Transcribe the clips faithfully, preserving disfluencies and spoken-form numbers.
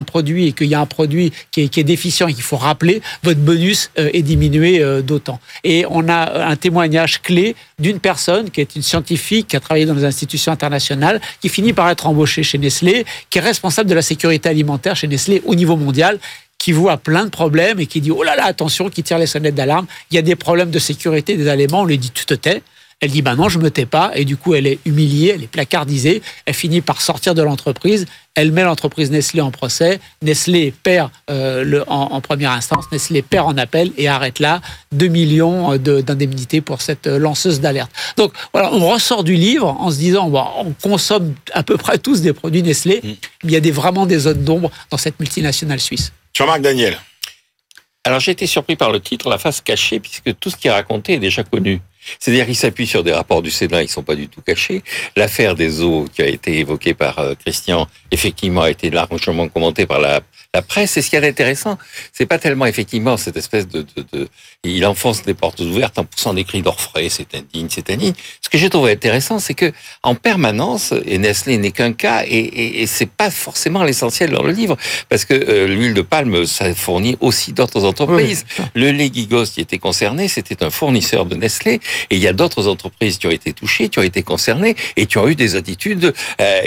produit et qu'il y a un produit qui est, qui est déficient et qu'il faut rappeler, votre bonus euh, est diminué euh, d'autant. Et on a un témoignage clé d'une personne qui est une scientifique, qui a travaillé dans les institutions internationales, qui finit par être embauchée chez Nestlé, qui est responsable de la sécurité alimentaire chez Nestlé au niveau mondial, qui voit plein de problèmes et qui dit « Oh là là, attention », qui tire les sonnettes d'alarme. Il y a des problèmes de sécurité des aliments. On lui dit « Tu te tais ». Elle dit « Ben non, je me tais pas ». Et du coup, elle est humiliée, elle est placardisée. Elle finit par sortir de l'entreprise. Elle met l'entreprise Nestlé en procès. Nestlé perd euh, le, en, en première instance. Nestlé perd en appel et arrête là deux millions de, d'indemnités pour cette lanceuse d'alerte. Donc voilà, on ressort du livre en se disant bon, on consomme à peu près tous des produits Nestlé, mmh. mais il y a des, vraiment des zones d'ombre dans cette multinationale suisse. Jean-Marc Daniel. Alors j'ai été surpris par le titre, La face cachée, puisque tout ce qui est raconté est déjà connu. C'est-à-dire qu'il s'appuie sur des rapports du Sénat, ils ne sont pas du tout cachés. L'affaire des eaux qui a été évoquée par euh, Christian, effectivement, a été largement commentée par la, la presse. Et ce qui est intéressant, c'est pas tellement effectivement cette espèce de, de, de... Il enfonce des portes ouvertes en poussant des cris d'orfraie, c'est indigne, c'est indigne. Ce que j'ai trouvé intéressant, c'est que en permanence, et Nestlé n'est qu'un cas, et, et, et c'est pas forcément l'essentiel dans le livre, parce que euh, l'huile de palme, ça fournit aussi d'autres entreprises. Oui. Le lait Gigos qui était concerné, c'était un fournisseur de Nestlé. Et il y a d'autres entreprises qui ont été touchées, qui ont été concernées et qui ont eu des attitudes euh,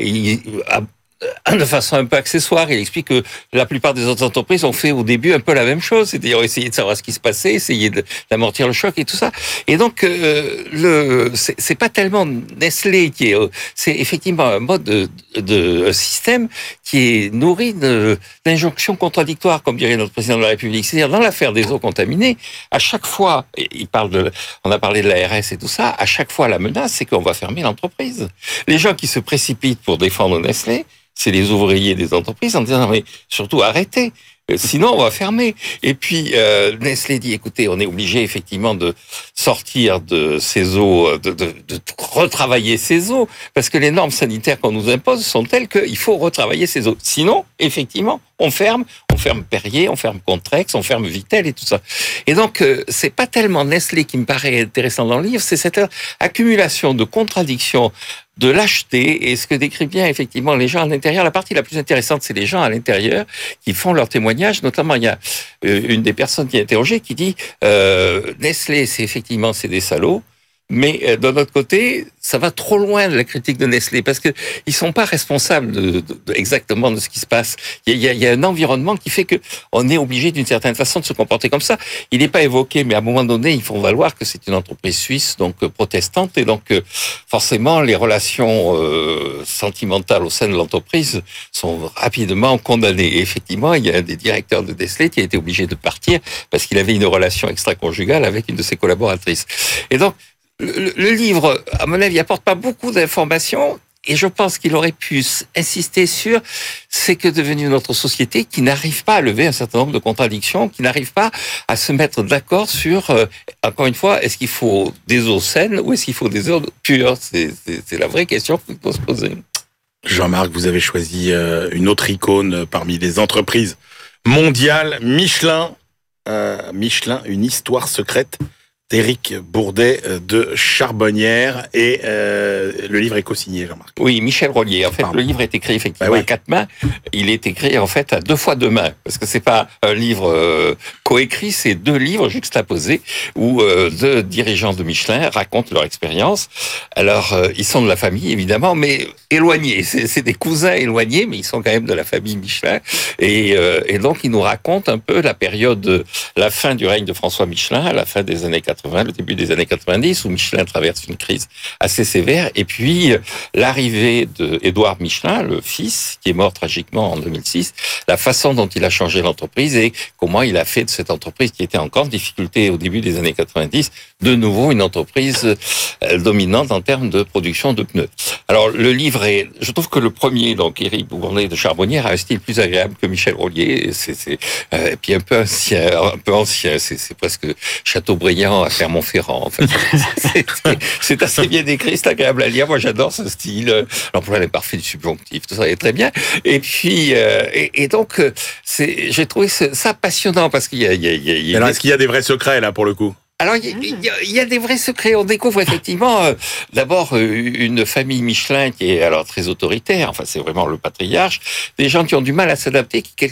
de façon un peu accessoire. Il explique que la plupart des autres entreprises ont fait au début un peu la même chose, c'est-à-dire essayer de savoir ce qui se passait, essayer d'amortir le choc et tout ça. Et donc, euh, le, c'est, c'est pas tellement Nestlé qui est, c'est effectivement un mode de, de un système qui est nourri de, d'injonctions contradictoires, comme dirait notre président de la République. C'est-à-dire, dans l'affaire des eaux contaminées, à chaque fois, il parle de, on a parlé de l'A R S et tout ça, à chaque fois, la menace, c'est qu'on va fermer l'entreprise. Les gens qui se précipitent pour défendre Nestlé, c'est les ouvriers des entreprises en disant mais surtout arrêtez, sinon on va fermer. Et puis euh, Nestlé dit écoutez, on est obligé effectivement de sortir de ces eaux, de, de, de retravailler ces eaux, parce que les normes sanitaires qu'on nous impose sont telles qu'il faut retravailler ces eaux. Sinon, effectivement, on ferme, on ferme Perrier, on ferme Contrex, on ferme Vittel et tout ça. Et donc, euh, c'est pas tellement Nestlé qui me paraît intéressant dans le livre, c'est cette accumulation de contradictions, de lâcheté, et ce que décrit bien effectivement les gens à l'intérieur. La partie la plus intéressante, c'est les gens à l'intérieur qui font leur témoignage. Notamment, il y a euh, une des personnes qui est interrogée qui dit euh, Nestlé, c'est effectivement c'est des salauds. Mais euh, d'un autre côté, ça va trop loin de la critique de Nestlé parce que ils sont pas responsables de, de, de, exactement de ce qui se passe. Il y a, il y a un environnement qui fait que on est obligé d'une certaine façon de se comporter comme ça. Il n'est pas évoqué, mais à un moment donné, ils font valoir que c'est une entreprise suisse, donc euh, protestante, et donc euh, forcément les relations euh, sentimentales au sein de l'entreprise sont rapidement condamnées. Et effectivement, il y a un des directeurs de Nestlé qui a été obligé de partir parce qu'il avait une relation extra-conjugale avec une de ses collaboratrices. Et donc Le, le livre, à mon avis, apporte pas beaucoup d'informations et je pense qu'il aurait pu insister sur ce que devenu notre société qui n'arrive pas à lever un certain nombre de contradictions, qui n'arrive pas à se mettre d'accord sur, euh, encore une fois, est-ce qu'il faut des eaux saines ou est-ce qu'il faut des eaux pures ? C'est, c'est, c'est la vraie question qu'il faut se poser. Jean-Marc, vous avez choisi euh, une autre icône parmi les entreprises mondiales, Michelin. Euh, Michelin, une histoire secrète d'Éric Bourdet de Charbonnières, et euh, le livre est co-signé, Jean-Marc. Oui, Michel Rollier. En fait, Pardon. Le livre est écrit effectivement bah oui. à quatre mains. Il est écrit en fait à deux fois deux mains, parce que c'est pas un livre euh, coécrit, c'est deux livres juxtaposés où euh, deux dirigeants de Michelin racontent leur expérience. Alors, euh, ils sont de la famille évidemment, mais éloignés. C'est, c'est des cousins éloignés, mais ils sont quand même de la famille Michelin. Et, euh, et donc, ils nous racontent un peu la période, la fin du règne de François Michelin, à la fin des années quatre-vingts, le début des années quatre-vingt-dix, où Michelin traverse une crise assez sévère, et puis l'arrivée de Édouard Michelin, le fils, qui est mort tragiquement en deux mille six, la façon dont il a changé l'entreprise et comment il a fait de cette entreprise qui était en grande difficulté au début des années quatre-vingt-dix, de nouveau une entreprise dominante en termes de production de pneus. Alors le livre est, je trouve que le premier, donc Éric Bourdet de Charbonnières, a un style plus agréable que Michel Rollier, c'est, c'est, euh, et puis un peu ancien, un peu ancien, c'est, c'est presque Chateaubriand à Clermont-Ferrand. En fait. c'est, c'est, c'est assez bien écrit, c'est agréable à lire. Moi, j'adore ce style. L'emploi imparfait du subjonctif, tout ça est très bien. Et puis, euh, et, et donc, c'est, j'ai trouvé ça passionnant parce qu'il y a, il y a, il y a, il y a Alors, des... est-ce qu'il y a des vrais secrets là pour le coup? Alors, il y, y, y a des vrais secrets. On découvre effectivement, euh, d'abord, euh, une famille Michelin qui est alors très autoritaire. Enfin, c'est vraiment le patriarche. Des gens qui ont du mal à s'adapter, qui